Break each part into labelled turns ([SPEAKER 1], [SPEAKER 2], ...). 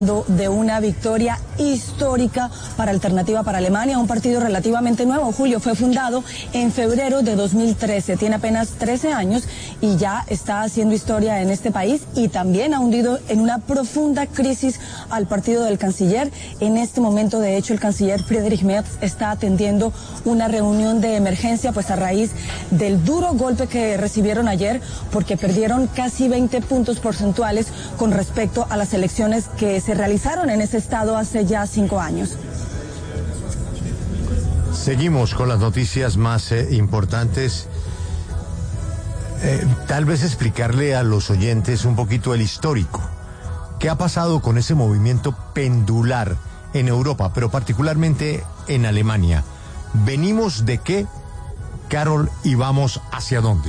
[SPEAKER 1] de una victoria histórica para Alternativa para Alemania, un partido relativamente nuevo. Julio, fue fundado en febrero de 2013, tiene apenas 13 años y ya está haciendo historia en este país y también ha hundido en una profunda crisis al partido del canciller. En este momento, de hecho, el canciller Friedrich Merz está atendiendo una reunión de emergencia, pues a raíz del duro golpe que recibieron ayer, porque perdieron casi 20 puntos porcentuales con respecto a las elecciones que se realizaron en ese estado hace ya 5 años.
[SPEAKER 2] Seguimos con las noticias más importantes. Tal vez explicarle a los oyentes un poquito el histórico. ¿Qué ha pasado con ese movimiento pendular en Europa, pero particularmente en Alemania? ¿Venimos de qué, Carol, y vamos hacia dónde?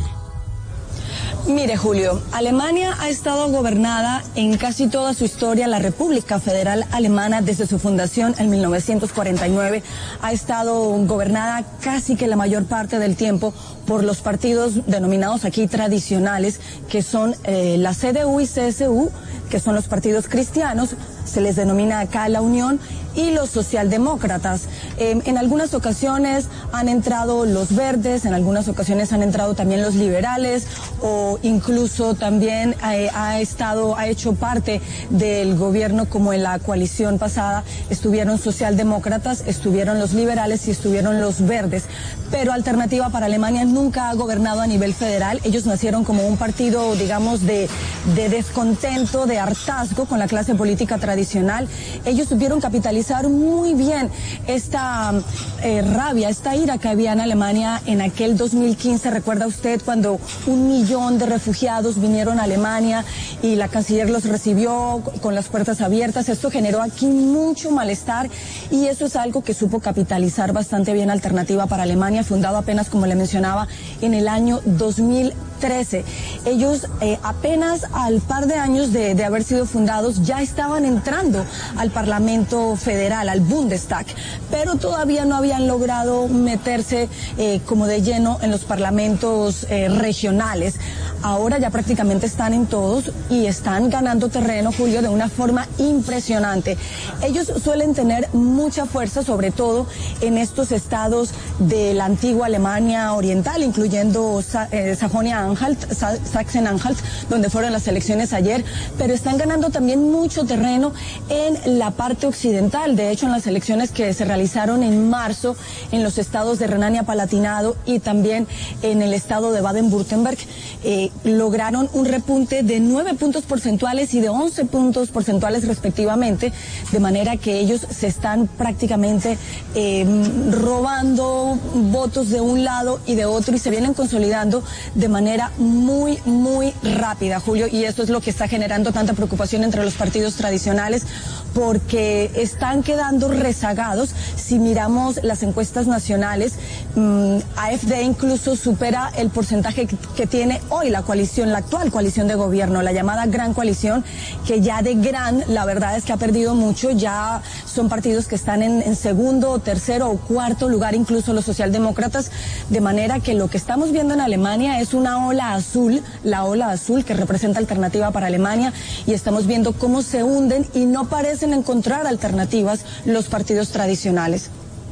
[SPEAKER 1] Mire, Julio, Alemania ha estado gobernada en casi toda su historia, la República Federal Alemana, desde su fundación en 1949, ha estado gobernada casi que la mayor parte del tiempo por los partidos denominados aquí tradicionales, que son la CDU y CSU, que son los partidos cristianos, se les denomina acá la Unión, y los socialdemócratas. En algunas ocasiones han entrado los verdes, en algunas ocasiones han entrado también los liberales, o incluso también ha hecho parte del gobierno, como en la coalición pasada, estuvieron socialdemócratas, estuvieron los liberales y estuvieron los verdes. Pero Alternativa para Alemania nunca ha gobernado a nivel federal. Ellos nacieron como un partido, digamos, de descontento, de hartazgo con la clase política tradicional. Ellos supieron capitalizar muy bien esta rabia, esta ira que había en Alemania en aquel 2015. ¿Recuerda usted cuando 1 millón de refugiados vinieron a Alemania y la canciller los recibió con las puertas abiertas? Esto generó aquí mucho malestar y eso es algo que supo capitalizar bastante bien Alternativa para Alemania, fundado apenas, como le mencionaba, en el año 2013. Ellos apenas al par de años de haber sido fundados ya estaban entrando al Parlamento Federal, al Bundestag, pero todavía no habían logrado meterse como de lleno en los parlamentos regionales. Ahora ya prácticamente están en todos y están ganando terreno, Julio, de una forma impresionante. Ellos suelen tener mucha fuerza, sobre todo en estos estados de la antigua Alemania Oriental, incluyendo Sajonia-Anhalt, Sachsen-Anhalt, donde fueron las elecciones ayer, pero están ganando también mucho terreno en la parte occidental. De hecho, en las elecciones que se realizaron en marzo en los estados de Renania-Palatinado y también en el estado de Baden-Württemberg, lograron un repunte de 9 puntos porcentuales y de 11 puntos porcentuales respectivamente, de manera que ellos se están prácticamente robando votos de un lado y de otro y se vienen consolidando de manera muy, muy rápida, Julio, y eso es lo que está generando tanta preocupación entre los partidos tradicionales, porque están quedando rezagados. Si miramos las encuestas nacionales, AfD incluso supera el porcentaje que tiene hoy la actual coalición de gobierno, la llamada Gran Coalición, que ya de gran, la verdad es que ha perdido mucho. Ya son partidos que están en segundo, tercero o cuarto lugar, incluso los socialdemócratas, de manera que lo que estamos viendo en Alemania es una ola azul, la ola azul que representa Alternativa para Alemania, y estamos viendo cómo se hunden y no parecen encontrar alternativas los partidos tradicionales.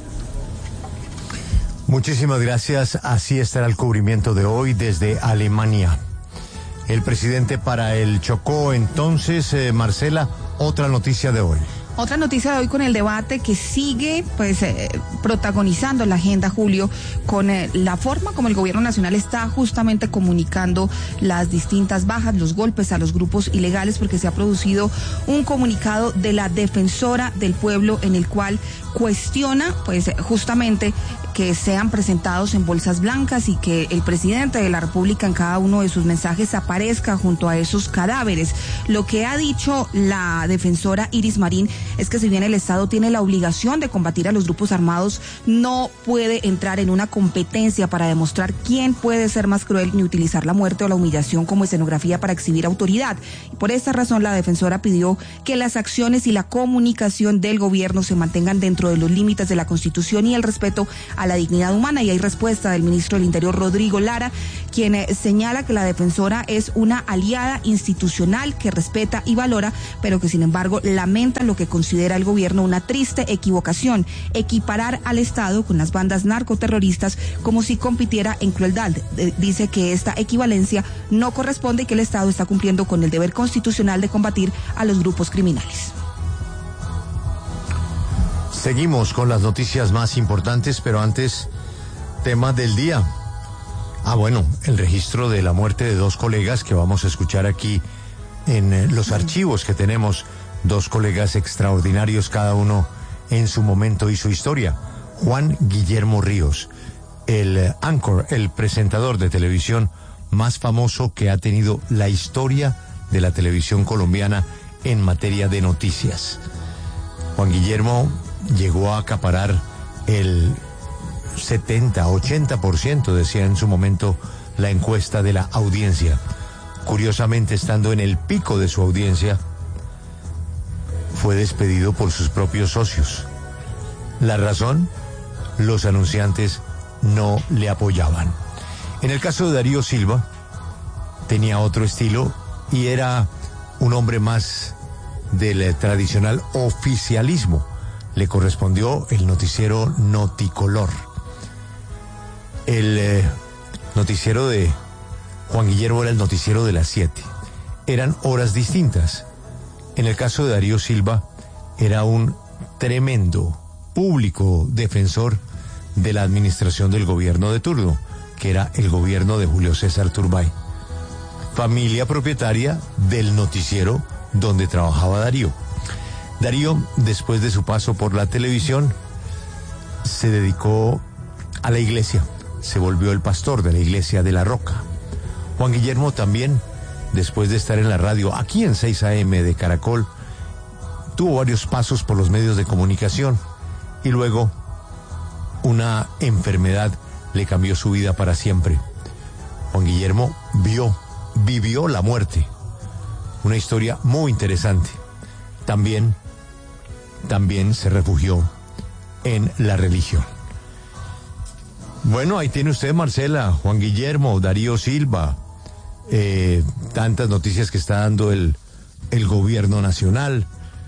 [SPEAKER 2] Muchísimas gracias. Así estará el cubrimiento de hoy desde Alemania. El presidente para el Chocó. Entonces, Marcela, otra noticia de hoy.
[SPEAKER 3] Otra noticia de hoy con el debate que sigue protagonizando la agenda, Julio, con la forma como el gobierno nacional está justamente comunicando las distintas bajas, los golpes a los grupos ilegales, porque se ha producido un comunicado de la defensora del pueblo en el cual cuestiona justamente que sean presentados en bolsas blancas y que el presidente de la República en cada uno de sus mensajes aparezca junto a esos cadáveres. Lo que ha dicho la defensora Iris Marín es que si bien el Estado tiene la obligación de combatir a los grupos armados, no puede entrar en una competencia para demostrar quién puede ser más cruel ni utilizar la muerte o la humillación como escenografía para exhibir autoridad. Y por esta razón la defensora pidió que las acciones y la comunicación del gobierno se mantengan dentro de los límites de la Constitución y el respeto a la dignidad humana. Y hay respuesta del ministro del Interior, Rodrigo Lara, quien señala que la defensora es una aliada institucional que respeta y valora, pero que sin embargo lamenta lo que considera el gobierno una triste equivocación, equiparar al Estado con las bandas narcoterroristas como si compitiera en crueldad. Dice que esta equivalencia no corresponde y que el Estado está cumpliendo con el deber constitucional de combatir a los grupos criminales.
[SPEAKER 2] Seguimos con las noticias más importantes, pero antes, tema del día. Bueno, el registro de la muerte de dos colegas que vamos a escuchar aquí en los archivos que tenemos, dos colegas extraordinarios, cada uno en su momento y su historia. Juan Guillermo Ríos, el anchor, el presentador de televisión más famoso que ha tenido la historia de la televisión colombiana en materia de noticias. Juan Guillermo llegó a acaparar el 70-80%, decía en su momento la encuesta de la audiencia. Curiosamente, estando en el pico de su audiencia, fue despedido por sus propios socios. La razón, los anunciantes no le apoyaban. En el caso de Darío Silva, tenía otro estilo y era un hombre más del tradicional oficialismo. Le correspondió el noticiero Noticolor. El noticiero de Juan Guillermo era el noticiero de las 7. Eran horas distintas. En el caso de Darío Silva, era un tremendo público defensor de la administración del gobierno de turno, que era el gobierno de Julio César Turbay, familia propietaria del noticiero donde trabajaba Darío. Darío, después de su paso por la televisión, se dedicó a la iglesia, se volvió el pastor de la iglesia de La Roca. Juan Guillermo también, después de estar en la radio, aquí en 6 AM de Caracol, tuvo varios pasos por los medios de comunicación y luego una enfermedad le cambió su vida para siempre. Juan Guillermo vivió la muerte, una historia muy interesante. También se refugió en la religión. Bueno, ahí tiene usted, Marcela, Juan Guillermo, Darío Silva, tantas noticias que está dando el gobierno nacional.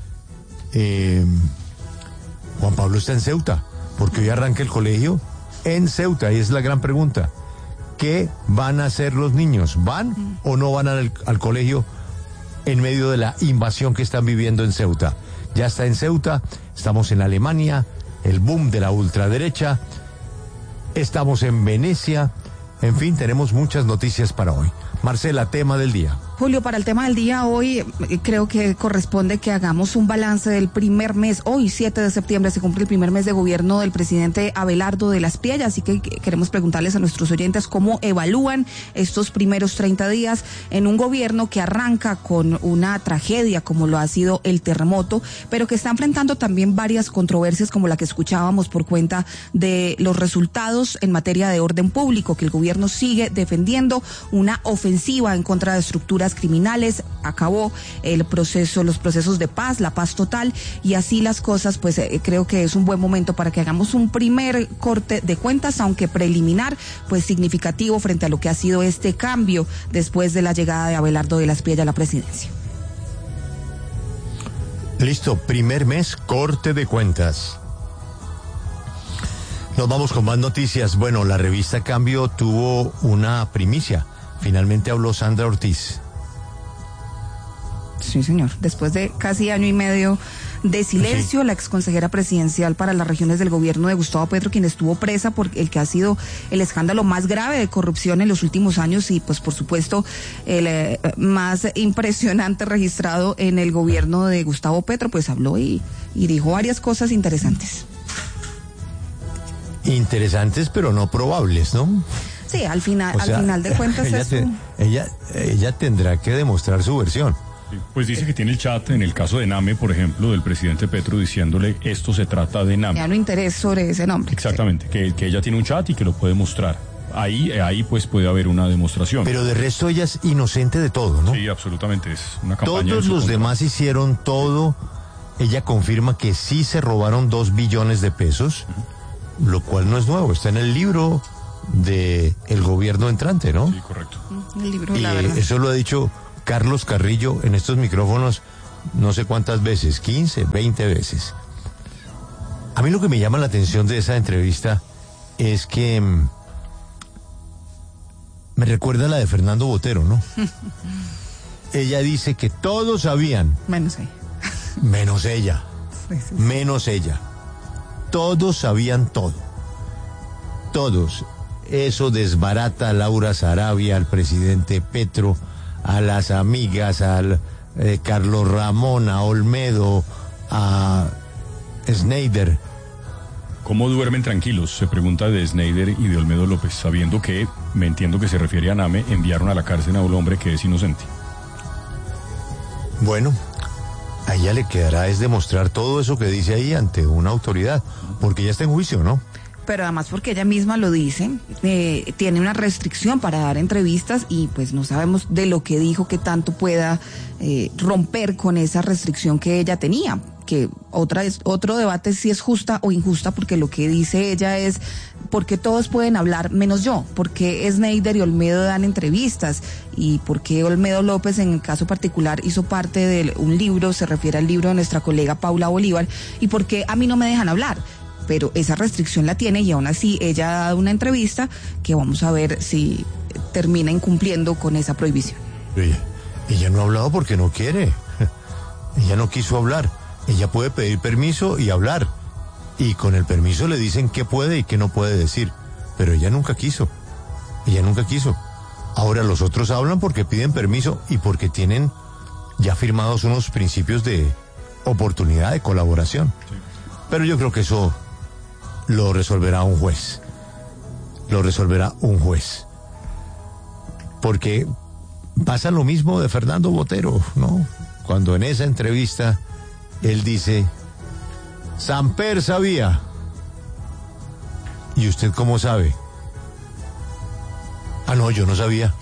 [SPEAKER 2] Juan Pablo está en Ceuta, porque hoy arranca el colegio en Ceuta, y es la gran pregunta. ¿Qué van a hacer los niños? ¿Van o no van al colegio en medio de la invasión que están viviendo en Ceuta? Ya está en Ceuta, estamos en Alemania, el boom de la ultraderecha, estamos en Venecia, en fin, tenemos muchas noticias para hoy. Marcela, tema del día.
[SPEAKER 3] Julio, para el tema del día hoy creo que corresponde que hagamos un balance del primer mes. Hoy, 7 de septiembre, se cumple el primer mes de gobierno del presidente Abelardo de las Piedras, así que queremos preguntarles a nuestros oyentes cómo evalúan estos primeros 30 días en un gobierno que arranca con una tragedia como lo ha sido el terremoto, pero que está enfrentando también varias controversias como la que escuchábamos por cuenta de los resultados en materia de orden público, que el gobierno sigue defendiendo una ofensiva en contra de estructuras criminales, acabó los procesos de paz, la paz total, y así las cosas, pues creo que es un buen momento para que hagamos un primer corte de cuentas, aunque preliminar, pues significativo frente a lo que ha sido este cambio después de la llegada de Abelardo de las Piedras a la presidencia.
[SPEAKER 2] Listo, primer mes, corte de cuentas. Nos vamos con más noticias. Bueno, la revista Cambio tuvo una primicia. Finalmente habló Sandra Ortiz.
[SPEAKER 3] Sí, señor. Después de casi año y medio de silencio, sí, la exconsejera presidencial para las regiones del gobierno de Gustavo Petro, quien estuvo presa por el que ha sido el escándalo más grave de corrupción en los últimos años y, pues, por supuesto, el más impresionante registrado en el gobierno de Gustavo Petro, pues habló y dijo varias cosas interesantes.
[SPEAKER 2] Interesantes, pero no probables, ¿no?
[SPEAKER 3] Sí, al final de cuentas
[SPEAKER 2] ella tendrá que demostrar su versión.
[SPEAKER 4] Pues dice que tiene el chat, en el caso de Name, por ejemplo, del presidente Petro, diciéndole esto se trata de Name.
[SPEAKER 3] Ya no interés sobre ese nombre.
[SPEAKER 4] Exactamente, sí. que ella tiene un chat y que lo puede mostrar. Ahí pues puede haber una demostración.
[SPEAKER 2] Pero de resto ella es inocente de todo, ¿no?
[SPEAKER 4] Sí, absolutamente, es una campaña.
[SPEAKER 2] Todos los demás hicieron todo. Ella confirma que sí se robaron 2 billones de pesos, lo cual no es nuevo, está en el libro de el gobierno entrante, ¿no?
[SPEAKER 4] Sí, correcto.
[SPEAKER 3] El libro,
[SPEAKER 2] Y
[SPEAKER 3] la verdad.
[SPEAKER 2] eso lo ha dicho Carlos Carrillo en estos micrófonos no sé cuántas veces, 15, 20 veces. A mí lo que me llama la atención de esa entrevista es que me recuerda a la de Fernando Botero, ¿no? Ella dice que todos sabían,
[SPEAKER 3] Menos ahí.
[SPEAKER 2] menos ella,
[SPEAKER 3] Sí, sí, sí.
[SPEAKER 2] menos ella. Todos sabían todo. Todos. Eso desbarata a Laura Sarabia, al presidente Petro, a las amigas, al Carlos Ramón, a Olmedo, a Schneider.
[SPEAKER 4] ¿Cómo duermen tranquilos? Se pregunta de Schneider y de Olmedo López, sabiendo que, me entiendo que se refiere a Name, enviaron a la cárcel a un hombre que es inocente.
[SPEAKER 2] Bueno, a ella le quedará es demostrar todo eso que dice ahí ante una autoridad, porque ella está en juicio, ¿no?
[SPEAKER 3] Pero además porque ella misma lo dice, tiene una restricción para dar entrevistas y pues no sabemos de lo que dijo que tanto pueda romper con esa restricción que ella tenía. Que otro debate si es justa o injusta, porque lo que dice ella es porque todos pueden hablar menos yo, porque Schneider y Olmedo dan entrevistas y porque Olmedo López en el caso particular hizo parte de un libro, se refiere al libro de nuestra colega Paula Bolívar, y porque a mí no me dejan hablar. Pero esa restricción la tiene y aún así ella ha dado una entrevista que vamos a ver si termina incumpliendo con esa prohibición.
[SPEAKER 2] Ella no ha hablado porque no quiere. Ella no quiso hablar. Ella puede pedir permiso y hablar. Y con el permiso le dicen qué puede y qué no puede decir. Pero ella nunca quiso. Ella nunca quiso. Ahora los otros hablan porque piden permiso y porque tienen ya firmados unos principios de oportunidad de colaboración.
[SPEAKER 4] Sí.
[SPEAKER 2] Pero yo creo que eso lo resolverá un juez. Lo resolverá un juez. Porque pasa lo mismo de Fernando Botero, ¿no? Cuando en esa entrevista él dice, Samper sabía. ¿Y usted cómo sabe? Ah, no, yo no sabía.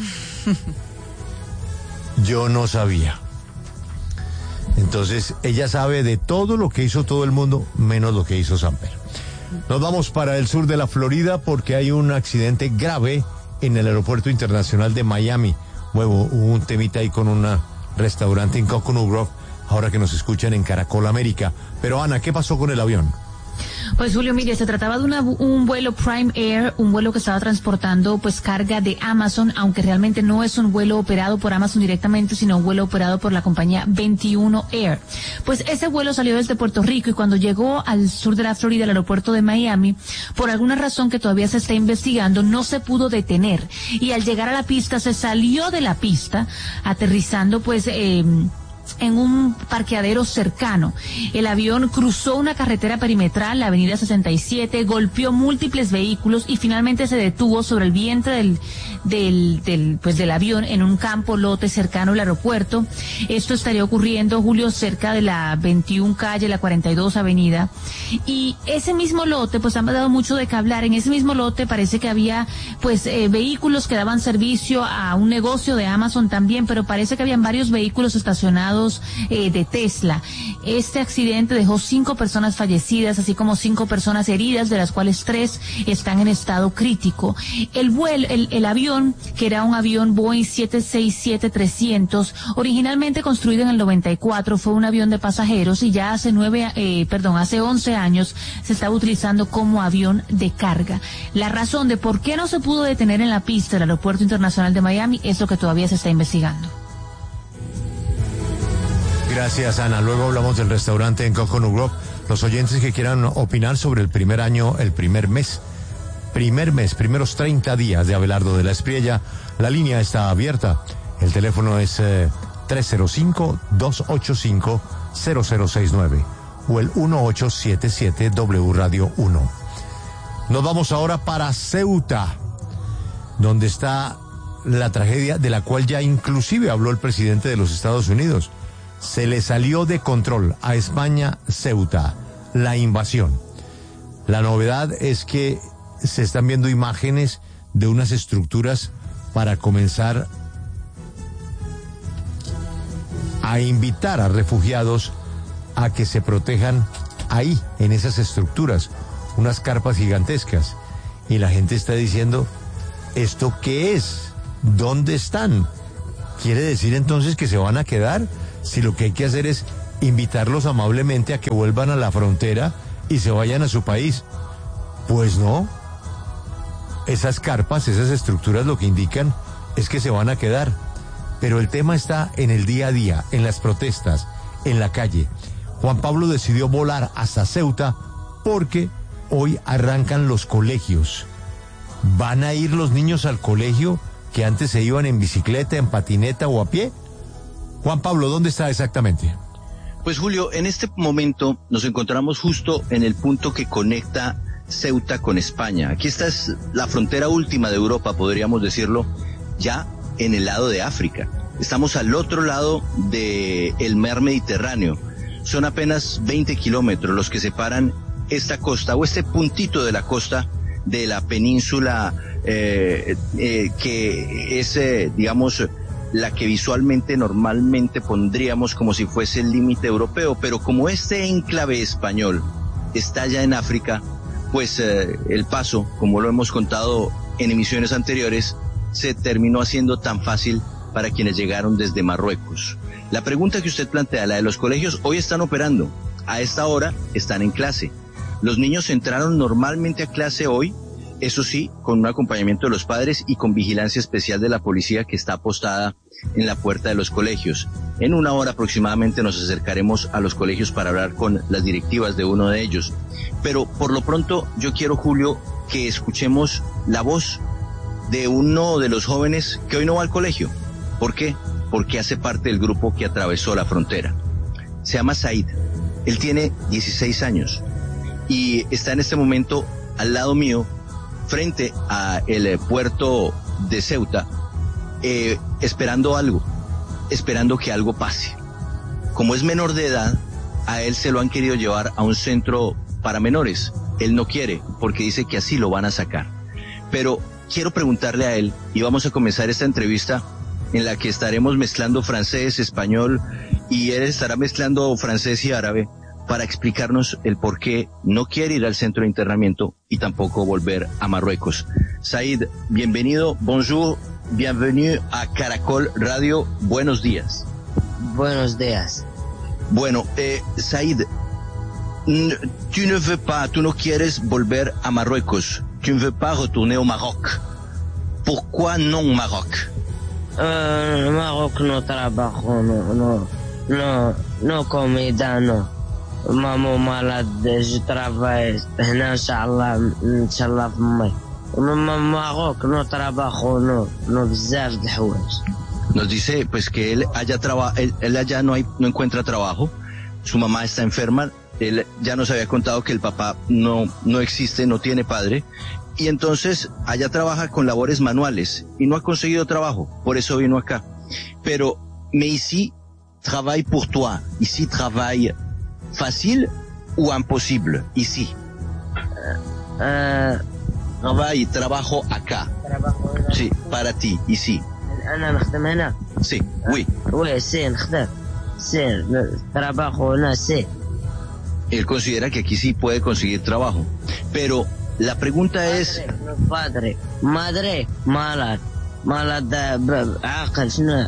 [SPEAKER 2] Yo no sabía. Entonces, ella sabe de todo lo que hizo todo el mundo, menos lo que hizo Samper. Nos vamos para el sur de la Florida porque hay un accidente grave en el aeropuerto internacional de Miami. Hubo un temita ahí con un restaurante en Coconut Grove, ahora que nos escuchan en Caracol América. Pero Ana, ¿qué pasó con el avión?
[SPEAKER 5] Pues Julio, mire, se trataba de un vuelo Prime Air, un vuelo que estaba transportando pues carga de Amazon, aunque realmente no es un vuelo operado por Amazon directamente, sino un vuelo operado por la compañía 21 Air. Pues ese vuelo salió desde Puerto Rico y cuando llegó al sur de la Florida, al aeropuerto de Miami, por alguna razón que todavía se está investigando, no se pudo detener. Y al llegar a la pista, se salió de la pista, aterrizando pues en un parqueadero cercano. El avión cruzó una carretera perimetral, la avenida 67, golpeó múltiples vehículos y finalmente se detuvo sobre el vientre del avión en un campo lote cercano al aeropuerto. Esto estaría ocurriendo, Julio, cerca de la 21 calle, la 42 avenida. Y ese mismo lote, pues han dado mucho de qué hablar. En ese mismo lote parece que había pues vehículos que daban servicio a un negocio de Amazon también, pero parece que habían varios vehículos estacionados de Tesla. Este accidente dejó 5 personas fallecidas, así como 5 personas heridas, de las cuales 3 están en estado crítico. El avión, que era un avión Boeing 767-300, originalmente construido en el 94, fue un avión de pasajeros y ya hace 11 años se estaba utilizando como avión de carga. La razón de por qué no se pudo detener en la pista del Aeropuerto Internacional de Miami es lo que todavía se está investigando.
[SPEAKER 2] Gracias, Ana. Luego hablamos del restaurante en Coconut Grove. Los oyentes que quieran opinar sobre el primer año, el primer mes, primeros 30 días de Abelardo de la Espriella, la línea está abierta. El teléfono es 305-285-0069 o el 1877 W Radio 1. Nos vamos ahora para Ceuta, donde está la tragedia de la cual ya inclusive habló el presidente de los Estados Unidos. Se le salió de control a España Ceuta, la invasión. La novedad es que se están viendo imágenes de unas estructuras para comenzar a invitar a refugiados a que se protejan ahí, en esas estructuras, unas carpas gigantescas. y la gente está diciendo, ¿esto qué es? ¿Dónde están? ¿Quiere decir entonces que se van a quedar? Si lo que hay que hacer es invitarlos amablemente a que vuelvan a la frontera y se vayan a su país. Pues no. Esas carpas, esas estructuras lo que indican es que se van a quedar. Pero el tema está en el día a día, en las protestas, en la calle. Juan Pablo decidió volar hasta Ceuta porque hoy arrancan los colegios. ¿Van a ir los niños al colegio que antes se iban en bicicleta, en patineta o a pie? Juan Pablo, ¿dónde está exactamente?
[SPEAKER 6] Pues Julio, en este momento nos encontramos justo en el punto que conecta Ceuta con España. Aquí esta es la frontera última de Europa, podríamos decirlo, ya en el lado de África. Estamos al otro lado del mar Mediterráneo. Son apenas 20 kilómetros los que separan esta costa o este puntito de la costa de la península que es, digamos, la que visualmente normalmente pondríamos como si fuese el límite europeo, pero como este enclave español está ya en África, pues el paso, como lo hemos contado en emisiones anteriores, se terminó haciendo tan fácil para quienes llegaron desde Marruecos. La pregunta que usted plantea, la de los colegios, hoy están operando, a esta hora están en clase. Los niños entraron normalmente a clase hoy, eso sí, con un acompañamiento de los padres y con vigilancia especial de la policía que está apostada en la puerta de los colegios. En una hora aproximadamente nos acercaremos a los colegios para hablar con las directivas de uno de ellos. Pero por lo pronto yo quiero, Julio, que escuchemos la voz de uno de los jóvenes que hoy no va al colegio. ¿Por qué? Porque hace parte del grupo que atravesó la frontera. Se llama Said. Él tiene 16 años y está en este momento al lado mío, frente a el puerto de Ceuta, esperando algo, esperando que algo pase. Como es menor de edad, a él se lo han querido llevar a un centro para menores. Él no quiere, porque dice que así lo van a sacar. Pero quiero preguntarle a él, y vamos a comenzar esta entrevista en la que estaremos mezclando francés, español, y él estará mezclando francés y árabe, para explicarnos el por qué no quiere ir al centro de internamiento y tampoco volver a Marruecos. Said, bienvenido, bonjour, bienvenue a Caracol Radio, buenos días.
[SPEAKER 7] Buenos días.
[SPEAKER 6] Bueno, Said, tú no quieres volver a Marruecos, tu ne veux pas retourner au Maroc. Pourquoi non Maroc?
[SPEAKER 7] Maroc no trabajo, no comida, no. مامو مالاد جو ترافاي هنا ان شاء الله في ماي ماروك نو تراباجو نو بزاف د الحوايج.
[SPEAKER 6] Nos dice pues que él allá no encuentra trabajo, su mamá está enferma, él ya nos había contado que el papá no existe, no tiene padre, y entonces allá trabaja con labores manuales y no ha conseguido trabajo, por eso vino acá. Pero mais ici travaille pour toi, ici travaille facile ou imposible ici? Trabajo acá. Sí, para ti, ici.
[SPEAKER 7] أنا نخدم هنا.
[SPEAKER 6] Sí, oui.
[SPEAKER 7] Oui, sí, نخدم. Sí, trabajo هنا, sí.
[SPEAKER 6] Él considera que aquí sí puede conseguir trabajo. Pero la pregunta es...
[SPEAKER 7] Padre, madre, malad عاقل شنو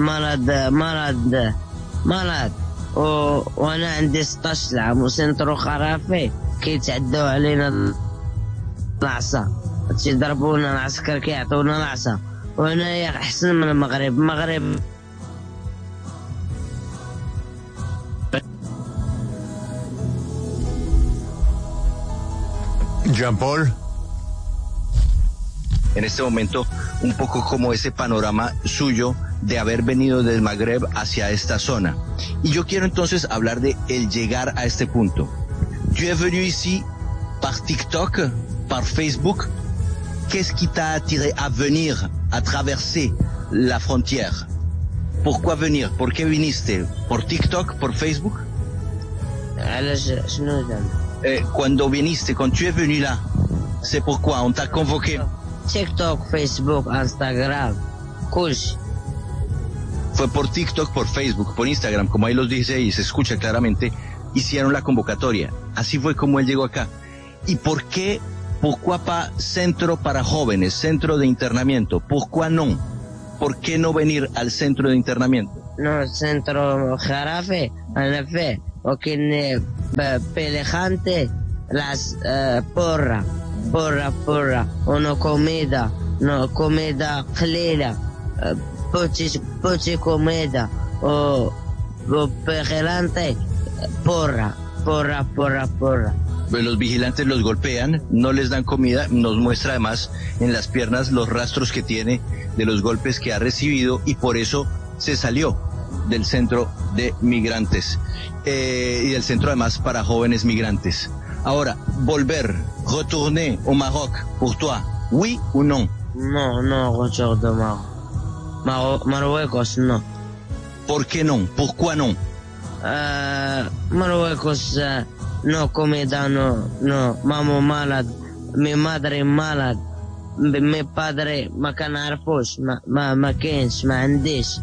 [SPEAKER 7] malad. وانا عندي 16 عام وسنترو خرافي كيتعدوا علينا العصا تيضربونا العسكر كيعطونا العصا وهنايا احسن من المغرب
[SPEAKER 2] Jean-Paul.
[SPEAKER 6] En este momento, un poco como ese panorama suyo de haber venido del Magreb hacia esta zona. Y yo quiero entonces hablar de el llegar a este punto. Tu es venu ici par TikTok, par Facebook. Qu'est-ce qui t'a attiré à venir, à traverser la frontière? Pourquoi venir? ¿Por qué viniste? ¿Por TikTok, por Facebook? Cuando viniste, quand tu es venu là, c'est pourquoi on t'a convoqué.
[SPEAKER 7] TikTok, Facebook, Instagram, كلشي.
[SPEAKER 6] Fue por TikTok, por Facebook, por Instagram, como ahí los dice y se escucha claramente, hicieron la convocatoria. Así fue como él llegó acá. ¿Y por qué Pourquoi pas centro para jóvenes, centro de internamiento? Pourquoi non? ¿Por qué no venir al centro de internamiento?
[SPEAKER 7] No, centro jarafe, en effet, o que pelejante, las porra, no comida clara, pochi comida, o pelejante, porra.
[SPEAKER 6] Pues los vigilantes los golpean, no les dan comida, nos muestra además en las piernas los rastros que tiene de los golpes que ha recibido y por eso se salió del centro de migrantes y del centro además para jóvenes migrantes. Ahora, volver, retourner au Maroc, pour toi, oui ou non?
[SPEAKER 7] No, retour de Marruecos, no.
[SPEAKER 6] ¿Por qué no? ¿Pourquoi no?
[SPEAKER 7] Marruecos, no comida, no, mamá mala, mi madre mala, mi padre ما كان عارفوش ما كانش ما عنديش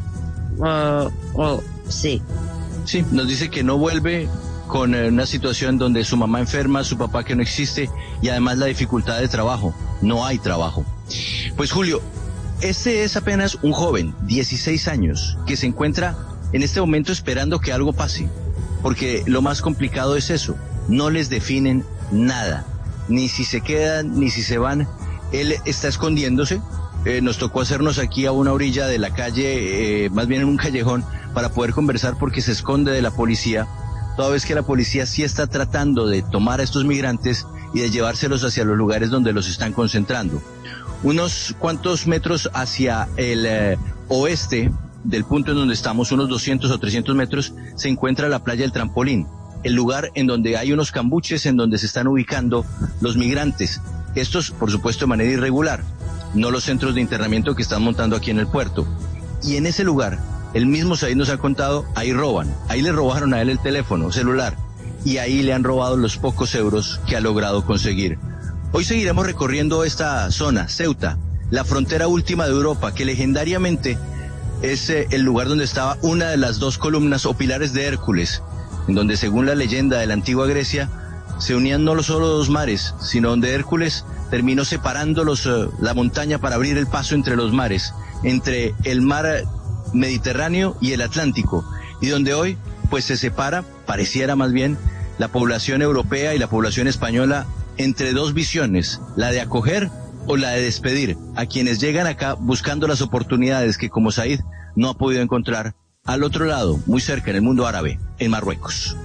[SPEAKER 7] sí.
[SPEAKER 6] Sí, nos dice que no vuelve con una situación donde su mamá enferma, su papá que no existe y además la dificultad de trabajo, no hay trabajo. Pues Julio, este es apenas un joven, 16 años, que se encuentra en este momento esperando que algo pase, porque lo más complicado es eso, no les definen nada, ni si se quedan, ni si se van. Él está escondiéndose, nos tocó hacernos aquí a una orilla de la calle, más bien en un callejón, para poder conversar porque se esconde de la policía, toda vez que la policía sí está tratando de tomar a estos migrantes y de llevárselos hacia los lugares donde los están concentrando. Unos cuantos metros hacia el oeste del punto en donde estamos, unos 200 o 300 metros, se encuentra la playa del Trampolín, el lugar en donde hay unos cambuches en donde se están ubicando los migrantes. Estos, por supuesto, de manera irregular, no los centros de internamiento que están montando aquí en el puerto. Y en ese lugar, el mismo Said nos ha contado, ahí roban, ahí le robaron a él el teléfono celular y ahí le han robado los pocos euros que ha logrado conseguir. Hoy seguiremos recorriendo esta zona, Ceuta, la frontera última de Europa, que legendariamente es el lugar donde estaba una de las dos columnas o pilares de Hércules, en donde según la leyenda de la antigua Grecia, se unían no solo dos mares, sino donde Hércules terminó separando la montaña para abrir el paso entre los mares, entre el mar Mediterráneo y el Atlántico, y donde hoy pues se separa, pareciera más bien, la población europea y la población española entre dos visiones, la de acoger o la de despedir a quienes llegan acá buscando las oportunidades que como Said no ha podido encontrar al otro lado, muy cerca en el mundo árabe, en Marruecos.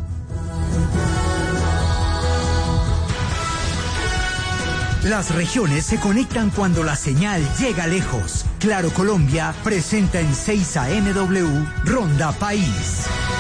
[SPEAKER 8] Las regiones se conectan cuando la señal llega lejos. Claro Colombia presenta en 6 AM W Ronda País.